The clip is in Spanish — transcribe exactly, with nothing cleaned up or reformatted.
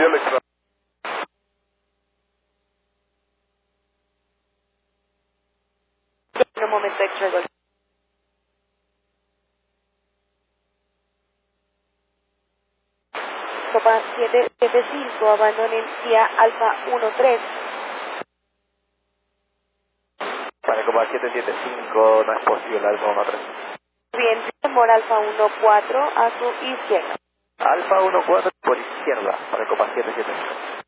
electro. En un momento, extra Golf. Copa siete siete cinco, abandonen vía Alfa uno tres. Para Copa siete siete cinco, no es posible, Alfa uno tres. Bien, temor Alfa uno cuatro a su izquierda. Alfa uno cuatro por izquierda, para Copa siete siete cinco.